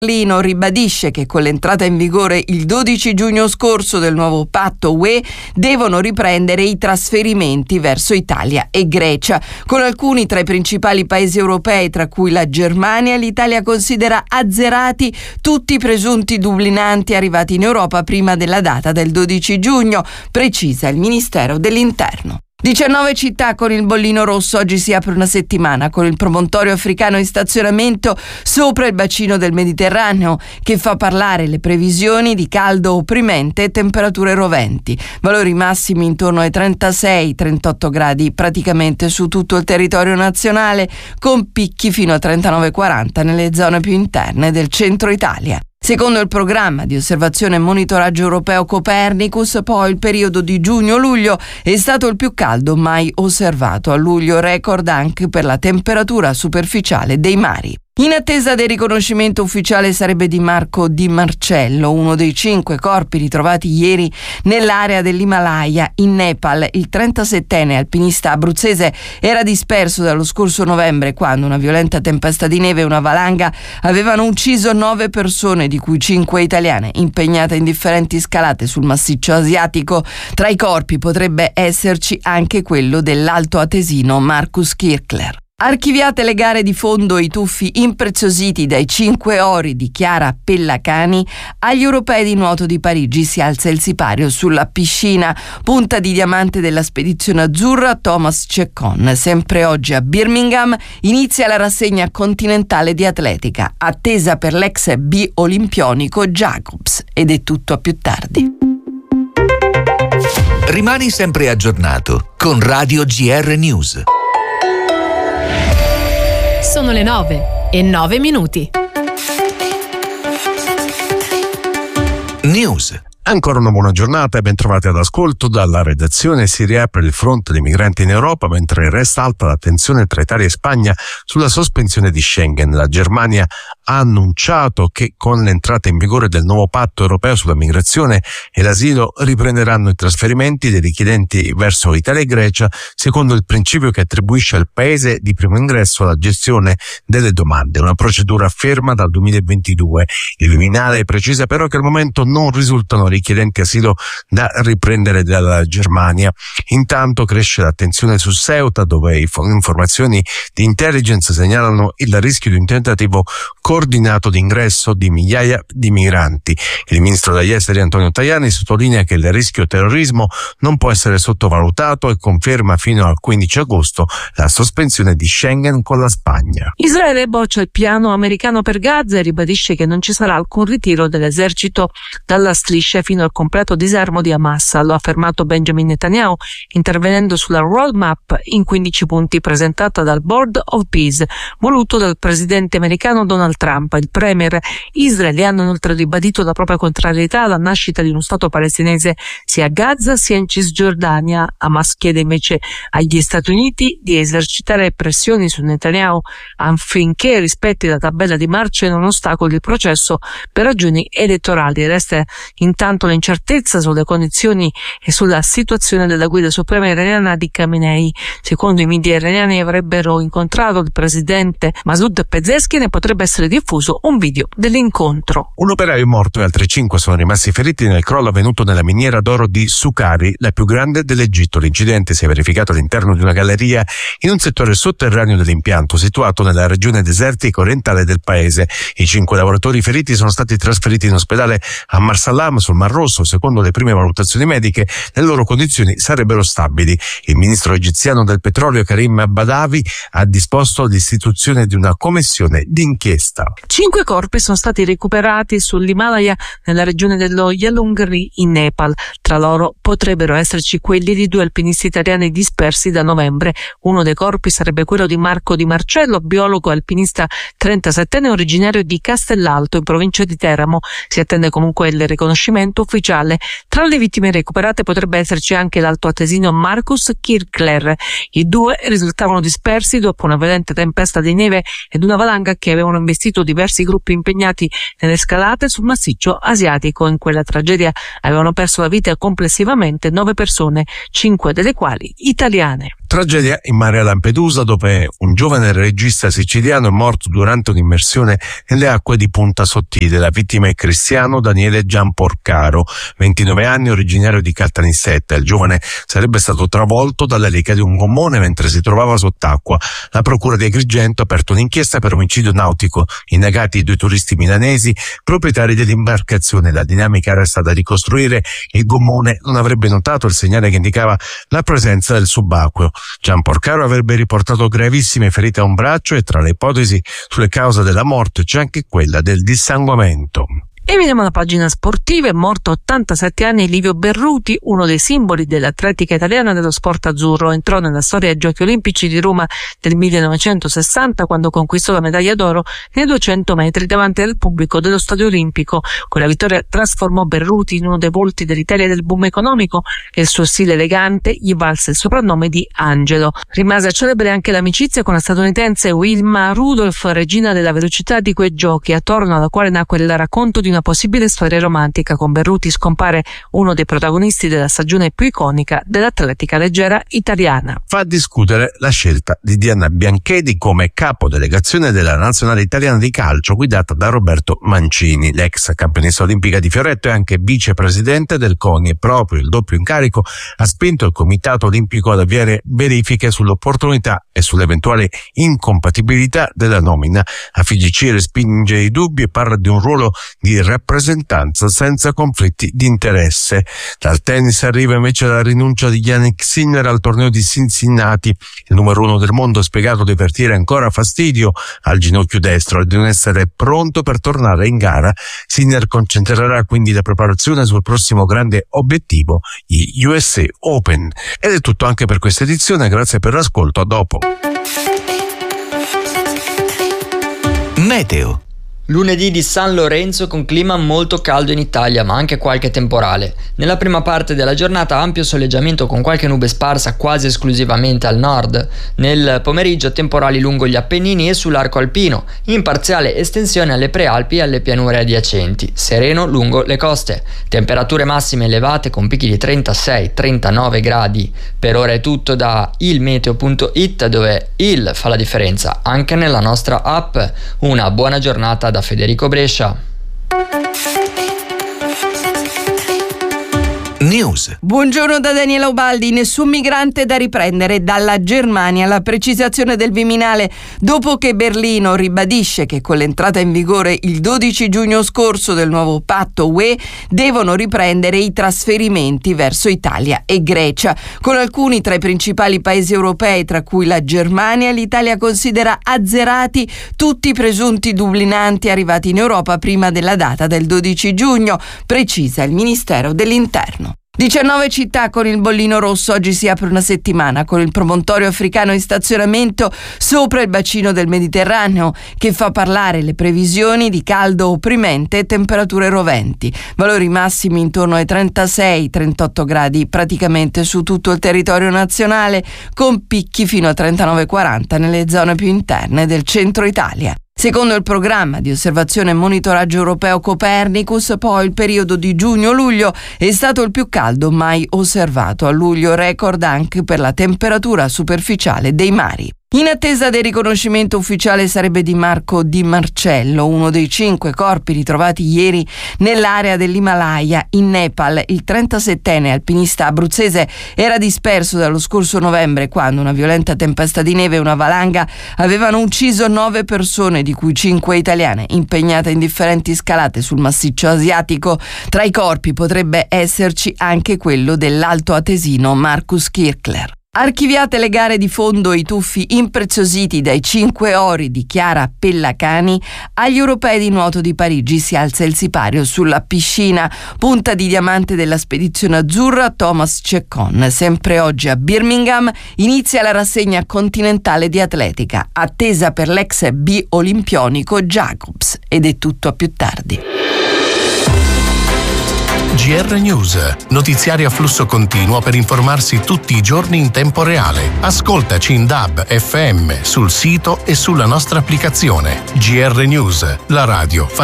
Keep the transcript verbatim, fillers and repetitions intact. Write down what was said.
Berlino ribadisce che con l'entrata in vigore il dodici giugno scorso del nuovo patto U E devono riprendere i trasferimenti verso Italia e Grecia. Con alcuni tra i principali paesi europei, tra cui la Germania, l'Italia considera azzerati tutti i presunti dublinanti arrivati in Europa prima della data del dodici giugno, precisa il Ministero dell'Interno. diciannove città con il bollino rosso. Oggi si apre una settimana con il promontorio africano in stazionamento sopra il bacino del Mediterraneo, che fa parlare le previsioni di caldo opprimente e temperature roventi. Valori massimi intorno ai trentasei trentotto gradi praticamente su tutto il territorio nazionale, con picchi fino a trentanove quaranta nelle zone più interne del centro Italia. Secondo il programma di osservazione e monitoraggio europeo Copernicus, poi il periodo di giugno-luglio è stato il più caldo mai osservato, a luglio record anche per la temperatura superficiale dei mari. In attesa del riconoscimento ufficiale sarebbe di Marco Di Marcello, uno dei cinque corpi ritrovati ieri nell'area dell'Himalaya in Nepal. Il trentasettenne alpinista abruzzese era disperso dallo scorso novembre, quando una violenta tempesta di neve e una valanga avevano ucciso nove persone, di cui cinque italiane, impegnate in differenti scalate sul massiccio asiatico. Tra i corpi potrebbe esserci anche quello dell'alto atesino Marcus Kirchler. Archiviate le gare di fondo e i tuffi impreziositi dai cinque ori di Chiara Pellacani, agli europei di nuoto di Parigi si alza il sipario sulla piscina. Punta di diamante della spedizione azzurra Thomas Ceccon. Sempre oggi a Birmingham inizia la rassegna continentale di atletica, attesa per l'ex bi-olimpionico Jacobs. Ed è tutto, a più tardi. Rimani sempre aggiornato con Radio G R News. Sono le nove e nove minuti. News. Ancora una buona giornata e ben trovati ad ascolto dalla redazione. Si riapre il fronte dei migranti in Europa, mentre resta alta la tensione tra Italia e Spagna sulla sospensione di Schengen. La Germania ha annunciato che con l'entrata in vigore del nuovo patto europeo sulla migrazione e l'asilo riprenderanno i trasferimenti dei richiedenti verso Italia e Grecia, secondo il principio che attribuisce al paese di primo ingresso la gestione delle domande, una procedura ferma dal duemilaventidue. Il Viminale precisa però che al momento non risultano richiedenti asilo da riprendere dalla Germania. Intanto cresce l'attenzione su Ceuta, dove informazioni di intelligence segnalano il rischio di un tentativo coordinato di ingresso di migliaia di migranti. Il ministro degli esteri Antonio Tajani sottolinea che il rischio terrorismo non può essere sottovalutato e conferma fino al quindici agosto la sospensione di Schengen con la Spagna. Israele boccia il piano americano per Gaza e ribadisce che non ci sarà alcun ritiro dell'esercito dalla striscia fino al completo disarmo di Hamas. Lo ha affermato Benjamin Netanyahu intervenendo sulla roadmap in quindici punti presentata dal Board of Peace voluto dal presidente americano Donald Trump. Il premier israeliano ha inoltre ribadito la propria contrarietà alla nascita di uno Stato palestinese sia a Gaza sia in Cisgiordania. Hamas chiede invece agli Stati Uniti di esercitare pressioni su Netanyahu affinché rispetti la tabella di marcia e non ostacoli il processo per ragioni elettorali. Resta intanto l'incertezza sulle condizioni e sulla situazione della guida suprema iraniana di Khamenei. Secondo i media iraniani avrebbero incontrato il presidente Masoud Pezeshkian e potrebbe essere diffuso un video dell'incontro. Un operaio è morto e altri cinque sono rimasti feriti nel crollo avvenuto nella miniera d'oro di Sukari, la più grande dell'Egitto. L'incidente si è verificato all'interno di una galleria in un settore sotterraneo dell'impianto situato nella regione desertica orientale del paese. I cinque lavoratori feriti sono stati trasferiti in ospedale a Marsalam sul Mar Rosso. Secondo le prime valutazioni mediche, le loro condizioni sarebbero stabili. Il ministro egiziano del petrolio Karim Badawi ha disposto l'istituzione di una commissione d'inchiesta. Cinque corpi sono stati recuperati sull'Himalaya nella regione dello Yalungri in Nepal. Tra loro potrebbero esserci quelli di due alpinisti italiani dispersi da novembre. Uno dei corpi sarebbe quello di Marco Di Marcello, biologo alpinista trentasettenne originario di Castellalto in provincia di Teramo. Si attende comunque il riconoscimento ufficiale. Tra le vittime recuperate potrebbe esserci anche l'alto atesino Marcus Kirchler. I due risultavano dispersi dopo una violenta tempesta di neve ed una valanga che avevano investito diversi gruppi impegnati nelle scalate sul massiccio asiatico. In quella tragedia avevano perso la vita complessivamente nove persone, cinque delle quali italiane. Tragedia in mare a Lampedusa, dove un giovane regista siciliano è morto durante un'immersione nelle acque di Punta Sottile. La vittima è Cristiano Daniele Gianporcaro, ventinove anni, originario di Caltanissetta. Il giovane sarebbe stato travolto dalla lega di un gommone mentre si trovava sott'acqua. La procura di Agrigento ha aperto un'inchiesta per omicidio nautico. Indagati i due turisti milanesi, proprietari dell'imbarcazione. La dinamica resta da ricostruire. Il gommone non avrebbe notato il segnale che indicava la presenza del subacqueo. Gianporcaro avrebbe riportato gravissime ferite a un braccio e tra le ipotesi sulle cause della morte c'è anche quella del dissanguamento. E vediamo la pagina sportiva. È morto a ottantasette anni Livio Berruti, uno dei simboli dell'atletica italiana dello sport azzurro. Entrò nella storia ai Giochi Olimpici di Roma del millenovecentosessanta quando conquistò la medaglia d'oro nei duecento metri davanti al pubblico dello Stadio Olimpico. Quella vittoria trasformò Berruti in uno dei volti dell'Italia del boom economico e il suo stile elegante gli valse il soprannome di Angelo. Rimase celebre anche l'amicizia con la statunitense Wilma Rudolph, regina della velocità di quei giochi, attorno alla quale nacque il racconto di una possibile storia romantica. Con Berruti scompare uno dei protagonisti della stagione più iconica dell'atletica leggera italiana. Fa discutere la scelta di Diana Bianchedi come capo delegazione della nazionale italiana di calcio guidata da Roberto Mancini. L'ex campionessa olimpica di Fioretto è anche vicepresidente del CONI e proprio il doppio incarico ha spinto il Comitato Olimpico ad avviare verifiche sull'opportunità e sull'eventuale incompatibilità della nomina. A F I G C respinge i dubbi e parla di un ruolo di rappresentanza senza conflitti di interesse. Dal tennis arriva invece la rinuncia di Jannik Sinner al torneo di Cincinnati. Il numero uno del mondo ha spiegato di avvertire ancora fastidio al ginocchio destro e di non essere pronto per tornare in gara. Sinner concentrerà quindi la preparazione sul prossimo grande obiettivo, gli U S A Open. Ed è tutto anche per questa edizione, grazie per l'ascolto, a dopo. Meteo. Lunedì di San Lorenzo con clima molto caldo in Italia, ma anche qualche temporale. Nella prima parte della giornata ampio soleggiamento con qualche nube sparsa quasi esclusivamente al nord. Nel pomeriggio temporali lungo gli Appennini e sull'arco alpino, in parziale estensione alle prealpi e alle pianure adiacenti, sereno lungo le coste. Temperature massime elevate con picchi di trentasei trentanove gradi. Per ora è tutto da ilmeteo punto it, dove il fa la differenza anche nella nostra app. Una buona giornata da Federico Brescia. News. Buongiorno da Daniela Ubaldi. Nessun migrante da riprendere dalla Germania. La precisazione del Viminale dopo che Berlino ribadisce che con l'entrata in vigore il dodici giugno scorso del nuovo patto U E devono riprendere i trasferimenti verso Italia e Grecia. Con alcuni tra i principali paesi europei, tra cui la Germania, l'Italia considera azzerati tutti i presunti dublinanti arrivati in Europa prima della data del dodici giugno, precisa il Ministero dell'Interno. diciannove città con il bollino rosso. Oggi si apre una settimana con il promontorio africano in stazionamento sopra il bacino del Mediterraneo, che fa parlare le previsioni di caldo opprimente e temperature roventi. Valori massimi intorno ai trentasei trentotto gradi praticamente su tutto il territorio nazionale, con picchi fino a trentanove quaranta nelle zone più interne del centro Italia. Secondo il programma di osservazione e monitoraggio europeo Copernicus, poi il periodo di giugno-luglio è stato il più caldo mai osservato. A luglio record anche per la temperatura superficiale dei mari. In attesa del riconoscimento ufficiale sarebbe di Marco Di Marcello, uno dei cinque corpi ritrovati ieri nell'area dell'Himalaya in Nepal. Il trentasettenne alpinista abruzzese era disperso dallo scorso novembre, quando una violenta tempesta di neve e una valanga avevano ucciso nove persone, di cui cinque italiane, impegnate in differenti scalate sul massiccio asiatico. Tra i corpi potrebbe esserci anche quello dell'alto atesino Marcus Kirchler. Archiviate le gare di fondo e i tuffi impreziositi dai cinque ori di Chiara Pellacani, agli europei di nuoto di Parigi si alza il sipario sulla piscina. Punta di diamante della spedizione azzurra Thomas Ceccon. Sempre oggi a Birmingham inizia la rassegna continentale di atletica, attesa per l'ex bi-olimpionico Jacobs. Ed è tutto, a più tardi. G R News, notiziari a flusso continuo per informarsi tutti i giorni in tempo reale. Ascoltaci in D A B F M, sul sito e sulla nostra applicazione. G R News, la radio